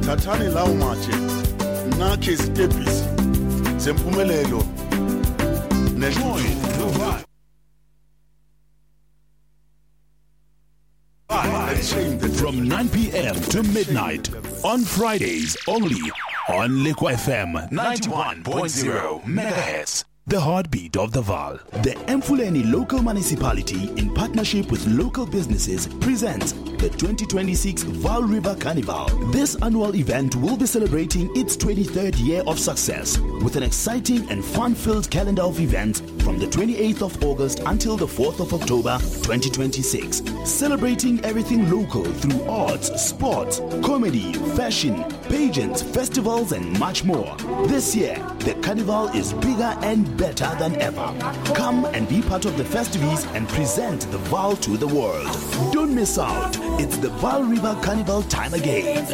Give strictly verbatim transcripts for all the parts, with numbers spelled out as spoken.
thathani lawo matshe nakhe isitebhisi zempumelelo neshilo. From nine p.m. to midnight on Fridays only on Liquid F M ninety-one point zero megahertz. The heartbeat of the Vaal. The Mfuleni Local Municipality, in partnership with local businesses, presents the twenty twenty-six Vaal River Carnival. This annual event will be celebrating its twenty-third year of success with an exciting and fun-filled calendar of events from the twenty-eighth of August until the fourth of October twenty twenty-six. Celebrating everything local through arts, sports, comedy, fashion, pageants, festivals, and much more. This year, the carnival is bigger and better than ever. Come and be part of the festivities and present the Vaal to the world. Don't miss out. It's the Vaal River Carnival time again.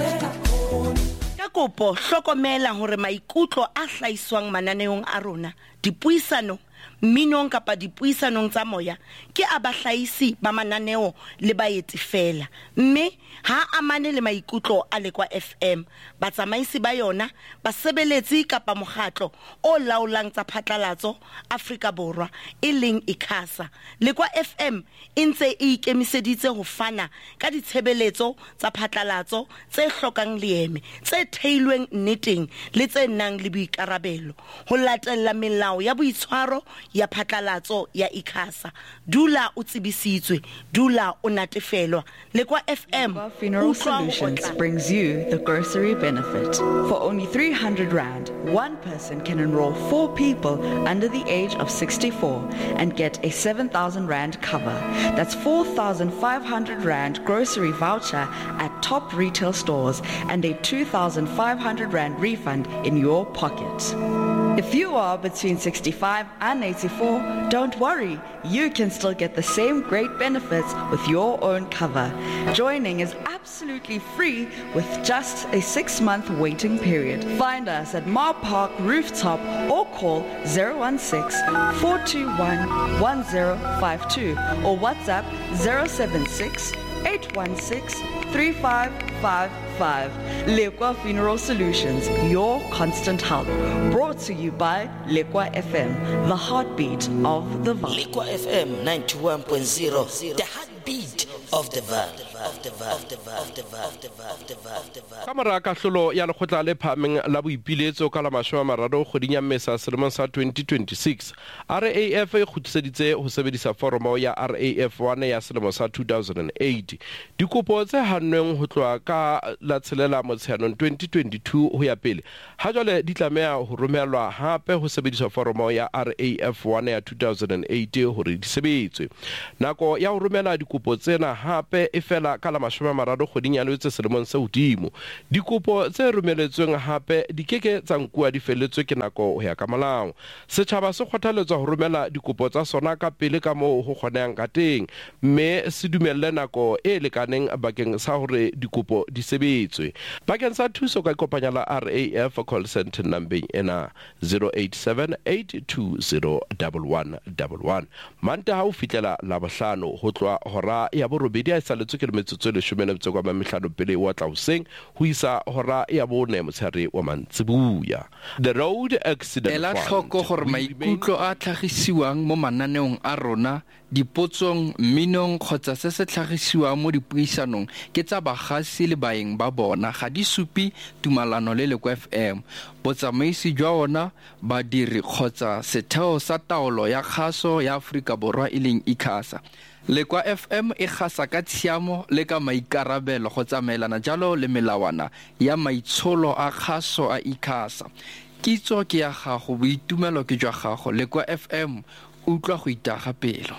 Kopo hlokomela hore maikutlo a hlaiswang mananeong a rona dipuisano minong kapa dipuisanong tsa moya ke abahlaisi ba mananeo le baeti fela mme ha amane le maikutlo a Lekwa F M batsamaisi ba yona basebeletsi kapa mokgatlo o laolang tsa phatlalatso Afrika Borwa e leng ICASA. Lekwa F M e ntse e ikemiseditse ho fana ka ditshebeletso tsa phatlalatso tse hlokang leeme tse theilweng nneteng le tse nang le boikarabelo ho latella melao ya boitshwaro ya phatlalatso ya ICASA. Dula o tsebisitswe, dula o natefelwa. Lekwa F M Funeral Solutions brings you the grocery benefit. For only three hundred rand, one person can enroll four people under the age of sixty-four and get a seven thousand rand cover. That's four thousand five hundred rand grocery voucher at top retail stores and a two thousand five hundred rand refund in your pocket. If you are between sixty-five and eighty-four, don't worry. You can still get the same great benefits with your own cover. Joining is absolutely free with just a six-month waiting period. Find us at Mar Park Rooftop or call zero one six, four two one, one zero five two or WhatsApp zero seven six, eight one six, three five five five. Lekwa Funeral Solutions, your constant help. Brought to you by Lekwa F M, the heartbeat of the Vaal. Lekwa F M ninety-one point zero, the heartbeat of the Vaal. Kamara kahlolo ya lekgotla le phameng la boipiletso ka la mashome a mararo kgweding ya Mmesa selemong sa twenty twenty-six. R A F e kgutliseditse ho sebedisa foromo ya R A F one ya selemo sa two thousand eight. Dikopo tse hannweng ho tloha ka la tshelela Motsheanong twenty twenty-two ho ya pele ha jwale di tlameha ho romelwa hape ho sebedisa foromo ya R A F one ya two thousand eight hore di sebetswe. Nako ya ho romela dikopo tsena hape e fela ka la mashome a mararo kgweding ya Loetse selemong se hodimo. Dikopo tse romeletsweng hape di keke tsa nkuwa di feletswe ke nako ho ya ka molao. Setjhaba se kgothaletswa ho romela dikopo tsa sona ka pele ka moo ho kgonehang ka teng mme se dumelle nako e lekaneng bakeng sa hore dikopo di sebetswe. Bakeng sa thuso ka kopanya la R A F call center number ena zero eight seven, eight two zero, one one one one. Manta ha o fitlela la bohlano ho tloa hora ya borobedi a saletswe ke metsotso le shome le metsotso kwa mehlano pele wa tla hoseng ho isa hora ya bone motshare wa mantsibuya. The road accident ela tlhoko gore maikutlo a tlhagisiwang mo mananeong a rona dipotsong minong kgotsa se se tlhagisiwang mo dipuisanong ke tsa bagasi le baeng ba bona ga di supi tumalano le Lekwa F M. Botsamaisi jwa ona badiri kgotsa setheo sa taolo ya kgaso ya Afrika Borwa e leng ICASA. Lekwa F M e gasa ka tshiamo le ka maikarabelo go tsamaelana jalo le melawana ya maitsholo a kgaso a ICASA. Kitso ke ya gago, boitumelo ke jwa gago. Lekwa F M utlwa go itaga pelo.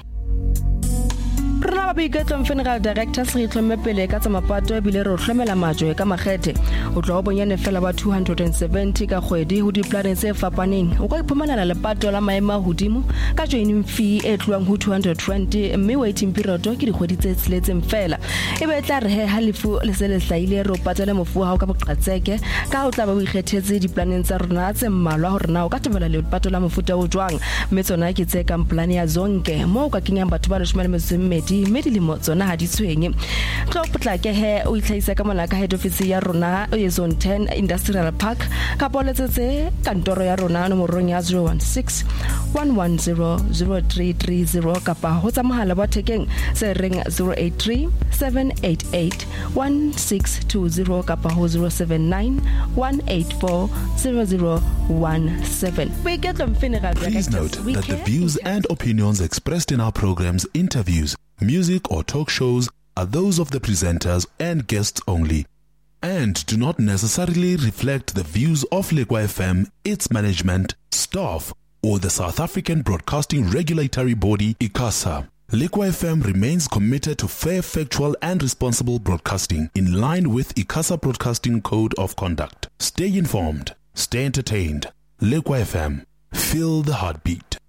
Rona ba boiketlo Funeral Director se itlhomme pele ka tsa mapato e bile re hlomela majwe ka makgethe o tlo bonyane fela ba two hundred seventy ka kgwedi ho di planning tse fapaneng o ka iphumanela lepato la maema hodimo ka joining fee e tluang ho two hundred twenty mme waiting period ke dikgwedi tse tseletseng fela e be tla re he halifu le se le hlaile re o patela mofu ha o ka boqatseke ka o tla ba o ikgethetse di planning tsa rona tse mmalwa hore na o ka tebela le lepato la mofuta o jwang mme tsona ke tse ka plan ya zonke mo o ka kenyang batho ba le shome le kgwedi mme dilemo tsona ha di tshwenye tlo potlake he o itlhaisa ka mona ka head office ya rona e zone ten Industrial Park ka boletsetse kantoro ya rona nomorong ya zero one six one one zero zero three three zero kapa ho tsa mohala wa thekeng se reng zero eight three seven eight eight one six two zero kapa ho zero seven nine one eight four zero zero one seven. Please note that the views and opinions expressed in our programs, interviews, music or talk shows are those of the presenters and guests only, and do not necessarily reflect the views of Lekwa F M, its management, staff, or the South African Broadcasting Regulatory Body, ICASA. Lekwa F M remains committed to fair, factual and responsible broadcasting in line with ICASA Broadcasting Code of Conduct. Stay informed, stay entertained. Lekwa F M, feel the heartbeat.